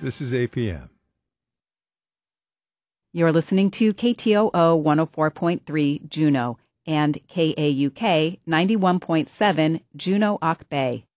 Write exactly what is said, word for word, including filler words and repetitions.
This is A P M. You're listening to K T O O one oh four point three Juneau and K A U K ninety-one point seven Juneau-Ock Bay.